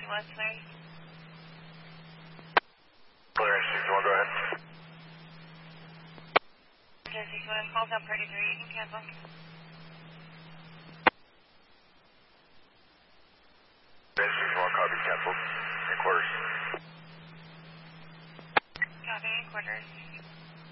listening. Clear, 61, go ahead. Jersey 1, calls out pretty 3, you can cancel. Jersey 1, copy, canceled. 3/4. Copy, quarters.